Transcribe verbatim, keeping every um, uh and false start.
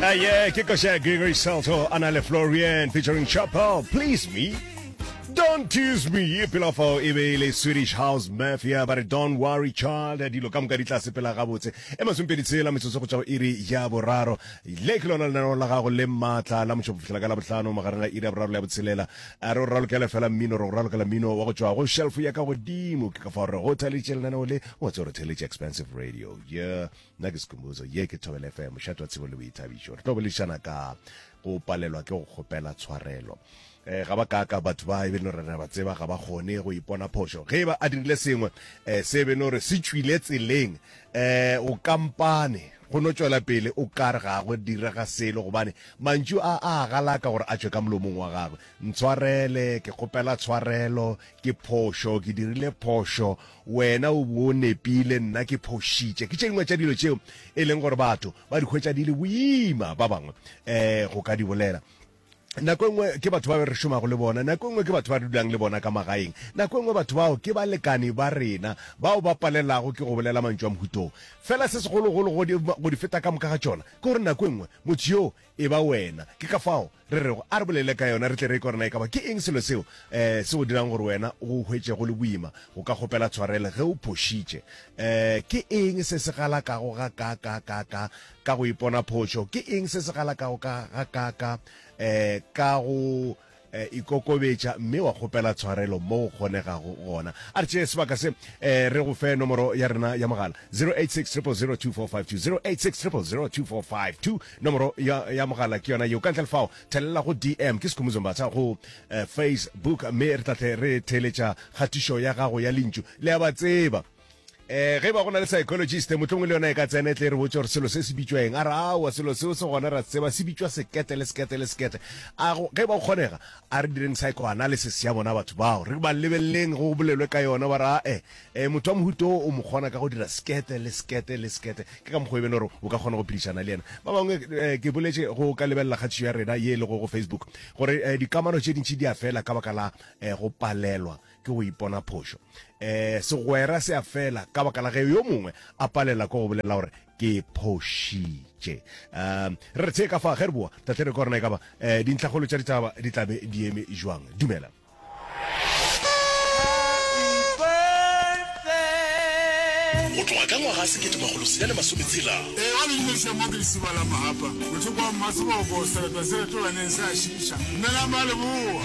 Ah, yeah, Kikosha Gregory Salto, Anale Florian featuring Chappelle, Please Me. Don't tease me, Pilafo, Ebe, Swedish House Mafia, but don't worry, child. Dilo kam ka ditla sepela ga botse. E masumpedi tsela metsotso go tswa iri ya boraro. Le klona le no la ga go le matla la motho fela ka la botlhano magareng a iri ya boraro le botselela. A ro ralo kele fela mino ro ralo kele mino wa go tswa go shelf ya ka godimo ke ka fa re go tele tshela na le what's your tele expensive radio. Yeah, nagis kumbuzo ye ke Thobela F M shatwa tsebo le boithabiso. Re tlo bolishana ka go palelwa ke go gopela tshwarelo. eh ga ba ka ka batho ba e beno rena ba tseba ga ba gone go ipona phosho ge ba a dirile sengwe eh se beno re se tswile tseleng eh o kampane go no tswela pele o ka re ga go dira ga selo go bane mantšu a a galaka gore a tswe ka molomong wa gagwe ntshwarele ke gopela tshwarelo ke phosho ke dirile phosho wena o bo nepile nna ke phoshitše ke tšengwe tša dilo tšeo e leng gore batho ba di khwetša di le boima ba bangwe eh go ka di bolela nako engwe ke batho ba re shoma go le bona nako engwe ke batho ba dulang le bona ka magaeng nako engwe batho bao ke ba lekane ba rena bao ba palelago ke go bolela mantšwa mohuto fela se segologolo go di feta ka moka ga tsona ke gore nako engwe motho yo e ba wena ke ka fao re re go a re bolele ka yona re tle re korona e ka ba ke eng selo seo eh se go dirang gore wena o hwetse go le boima go ka gopela tshwarele ge o phoshitše eh ke eng se se gala ka go ga ka ka ka ka ka go ipona phosho ke eng se se gala ka go ka ka ka eh ka go ikokobetša mme wa gopela tshwarelo mo go kgonegago gona a re tšee sebaka se eh re go fe nomoro ya rena ya mogala zero eight six zero zero two four five two zero eight six zero zero two four five two nomoro ya ya mogala ke yona yo ka ntle fao thelela go D M ke se khumuzomba tsa go Facebook mme re tla re theletša kgatišo ya gago ya lintšu le a ba tseba eh ge ba gona le psychologist motlong le yona e ka tsena tle re botse gore selo se se bitsweng a ra wa selo se se gona ra tseba se bitswa sekete le sekete le sekete a ge ba kgonega a re direng psychoanalysis ya bona batho bao re ba lebelleng go bolelwe ka yona ba ra eh eh motho wa mohuto o mo kgona ka go dira sekete le sekete le sekete ke ka mogwebe no o ka kgona go phedishana le yena ba bangwe ke boletse go ka lebella kgatsho ya rena ye le go go Facebook gore dikamano tše dintši di a fela ka baka la go palelwa ke go ipona phosho eh segwera se a fela ka baka la ge yo mongwe a palela go bolela gore ke phoshitše um re tse ka fa gerboa tate re korona e ka ba eh dintlhagolo tša ditaba di tlabe di eme jwang dumela go tloga ka ngwaga sekete magolo sena masometshela e a le le se mo ke se bala mahapa go tloga mmasebo go se se tloga ne sa shisha nna la malebo